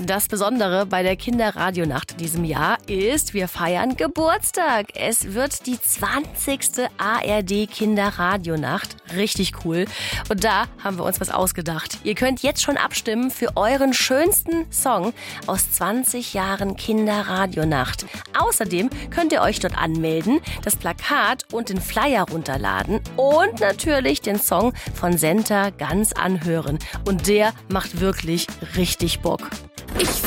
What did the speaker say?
Das Besondere bei der Kinderradionacht in diesem Jahr ist, wir feiern Geburtstag. Es wird die 20. ARD Kinderradionacht. Richtig cool. Und da haben wir uns was ausgedacht. Ihr könnt jetzt schon abstimmen für euren schönsten Song aus 20 Jahren Kinderradionacht. Außerdem könnt ihr euch dort anmelden, das Plakat und den Flyer runterladen und natürlich den Song von Senta ganz anhören. Und der macht wirklich richtig Bock.